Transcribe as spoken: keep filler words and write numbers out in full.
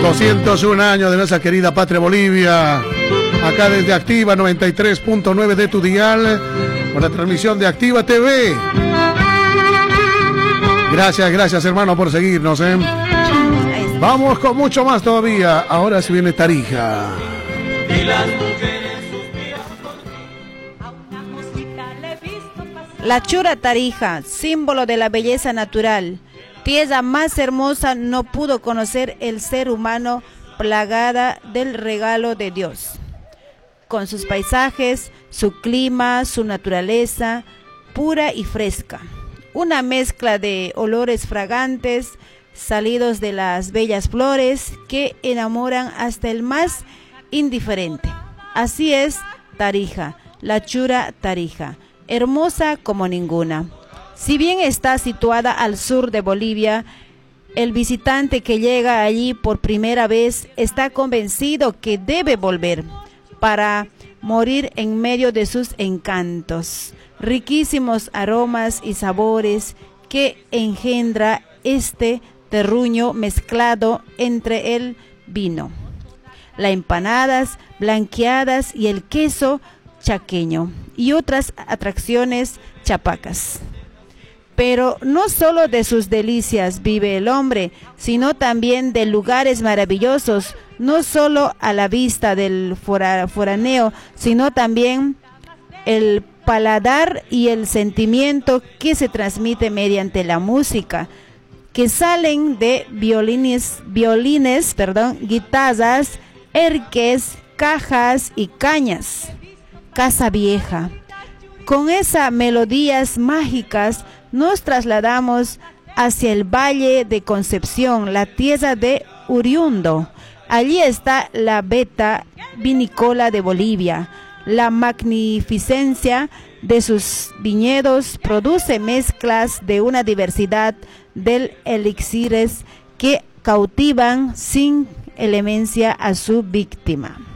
doscientos un años de nuestra querida patria Bolivia. Acá desde Activa noventa y tres punto nueve de tu dial, con la transmisión de Activa T V. Gracias, gracias hermano por seguirnos, ¿eh? Vamos con mucho más todavía. Ahora se viene Tarija. La Chura Tarija, símbolo de la belleza natural. Tierra más hermosa no pudo conocer el ser humano, plagada del regalo de Dios. Con sus paisajes, su clima, su naturaleza, pura y fresca. Una mezcla de olores fragantes, salidos de las bellas flores, que enamoran hasta el más indiferente. Así es Tarija, la Chura Tarija, hermosa como ninguna. Si bien está situada al sur de Bolivia, el visitante que llega allí por primera vez está convencido que debe volver para morir en medio de sus encantos, riquísimos aromas y sabores que engendra este terruño mezclado entre el vino, las empanadas blanqueadas y el queso chaqueño y otras atracciones chapacas. Pero no solo de sus delicias vive el hombre, sino también de lugares maravillosos, no solo a la vista del fora, foraneo, sino también el paladar y el sentimiento que se transmite mediante la música, que salen de violines, violines, perdón, guitarras, erques, cajas y cañas. Casa Vieja. Con esas melodías mágicas nos trasladamos hacia el Valle de Concepción, la tierra de Uriundo. Allí está la beta vinícola de Bolivia. La magnificencia de sus viñedos produce mezclas de una diversidad de elixires que cautivan sin elemencia a su víctima.